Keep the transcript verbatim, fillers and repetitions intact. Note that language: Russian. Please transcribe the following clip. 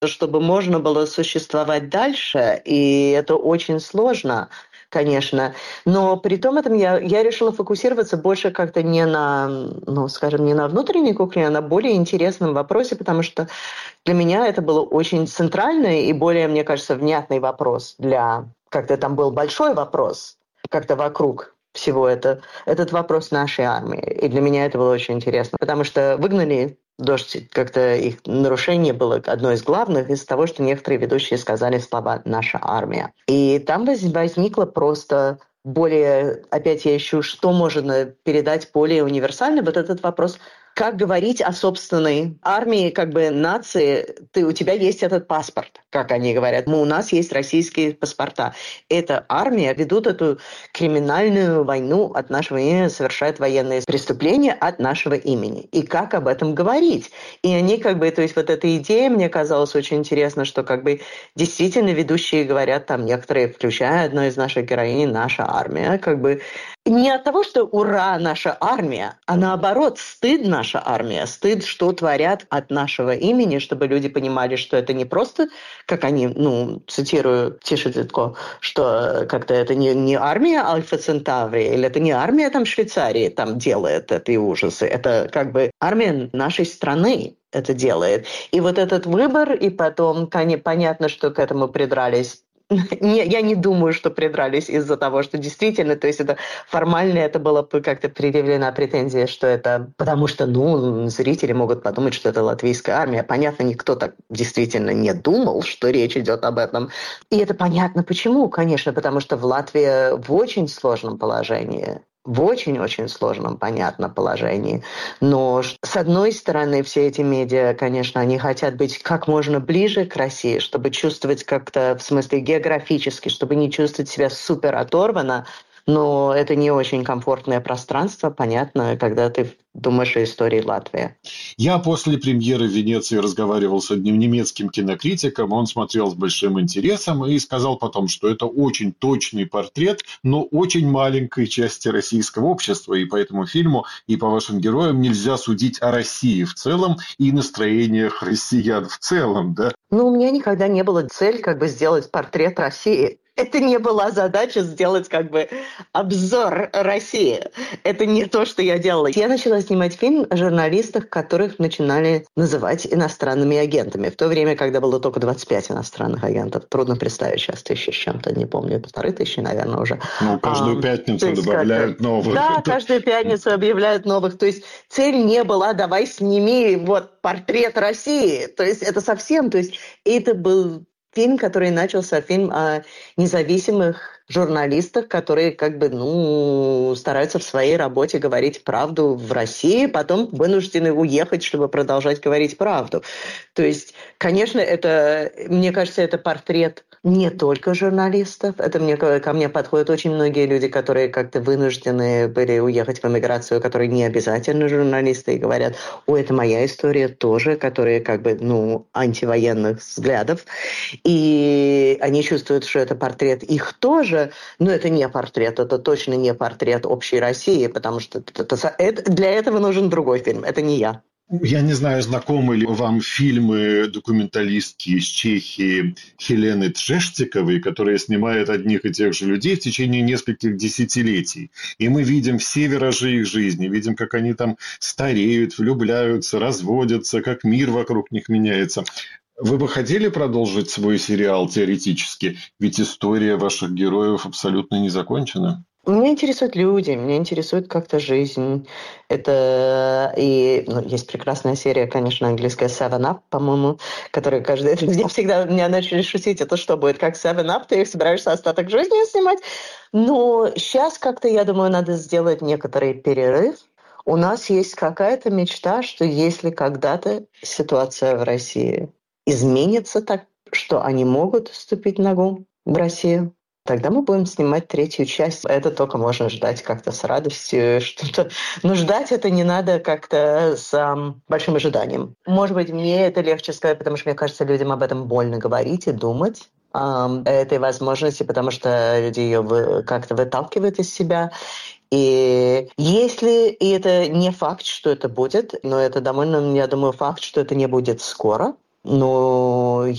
чтобы можно было существовать дальше, и это очень сложно, конечно. Но при том этом я, я решила фокусироваться больше как-то не на, ну, скажем, не на внутренней кухне, а на более интересном вопросе, потому что для меня это был очень центральный и более, мне кажется, внятный вопрос для... Как-то там был большой вопрос, как-то вокруг всего это, этот вопрос нашей армии. И для меня это было очень интересно, потому что выгнали «Дождь», как-то их нарушение было одно из главных из того, что некоторые ведущие сказали слова «наша армия». И там возникло просто более, опять я ищу, что можно передать более универсально, вот этот вопрос, как говорить о собственной армии, как бы нации, ты, у тебя есть этот паспорт, как они говорят. Мы, у нас есть российские паспорта. Эта армия ведут эту криминальную войну от нашего имени, совершает военные преступления от нашего имени. И как об этом говорить? И они как бы, то есть вот эта идея, мне казалось очень интересно, что как бы действительно ведущие говорят, там некоторые, включая одну из наших героинь, наша армия, как бы не от того, что «ура, наша армия», а наоборот, стыд наша армия, стыд, что творят от нашего имени, чтобы люди понимали, что это не просто, как они, ну, цитирую Тиша Дзитко, что как-то это не, не армия Альфа Центаври, или это не армия там Швейцарии там делает эти ужасы, это как бы армия нашей страны это делает. И вот этот выбор, и потом понятно, что к этому придрались. Не, я не думаю, что придрались из-за того, что действительно, то есть это формально это было как-то предъявлена претензия, что это потому что, ну, зрители могут подумать, что это латвийская армия. Понятно, никто так действительно не думал, что речь идет об этом. И это понятно почему, конечно, потому что в Латвии в очень сложном положении. В очень-очень сложном, понятно, положении. Но, с одной стороны, все эти медиа, конечно, они хотят быть как можно ближе к России, чтобы чувствовать как-то, в смысле географически, чтобы не чувствовать себя супер оторванно, но это не очень комфортное пространство, понятно, когда ты думаешь о истории Латвии. Я после премьеры в Венеции разговаривал с одним немецким кинокритиком, он смотрел с большим интересом и сказал потом, что это очень точный портрет, но очень маленькой части российского общества, и по этому фильму, и по вашим героям нельзя судить о России в целом и настроениях россиян в целом, да? Ну, у меня никогда не было цели как бы сделать портрет России. Это не была задача сделать как бы обзор России. Это не то, что я делала. Я начала снимать фильм о журналистах, которых начинали называть иностранными агентами. В то время, когда было только двадцать пять иностранных агентов. Трудно представить, сейчас тысячи с чем-то, не помню, полторы тысячи, наверное, уже. Ну, каждую а, пятницу добавляют как-то... новых. Да, каждую пятницу объявляют новых. То есть цель не была «давай сними вот портрет России». То есть это совсем... То есть это был... Фильм, который начался, фильм о независимых журналистах, которые как бы, ну, стараются в своей работе говорить правду в России, потом вынуждены уехать, чтобы продолжать говорить правду. То есть, конечно, это, мне кажется, это портрет не только журналистов. Это мне, ко мне подходят очень многие люди, которые как-то вынуждены были уехать в эмиграцию, которые не обязательно журналисты, и говорят, о, это моя история тоже, которые как бы, ну, антивоенных взглядов. И они чувствуют, что это портрет их тоже, но это не портрет, это точно не портрет общей России, потому что это, это, для этого нужен другой фильм, это не я. Я не знаю, знакомы ли вам фильмы документалистки из Чехии Хелены Тшештиковой, которая снимает одних и тех же людей в течение нескольких десятилетий. И мы видим все виражи их жизни, видим, как они там стареют, влюбляются, разводятся, как мир вокруг них меняется. Вы бы хотели продолжить свой сериал теоретически? Ведь история ваших героев абсолютно не закончена. Меня интересуют люди, меня интересует как-то жизнь. Это и ну, есть прекрасная серия, конечно, английская Seven Up, по-моему, которая каждый... Я всегда меня начали шутить, это что будет, как Seven Up, ты их собираешься остаток жизни снимать? Но сейчас как-то, я думаю, надо сделать некоторый перерыв. У нас есть какая-то мечта, что если когда-то ситуация в России изменится так, что они могут вступить ногу в Россию, тогда мы будем снимать третью часть. Это только можно ждать как-то с радостью. Что-то. Но ждать это не надо как-то с um, большим ожиданием. Может быть, мне это легче сказать, потому что, мне кажется, людям об этом больно говорить и думать. Um, этой возможности, потому что люди ее вы, как-то выталкивают из себя. И если, и это не факт, что это будет, но это довольно, я думаю, факт, что это не будет скоро, Но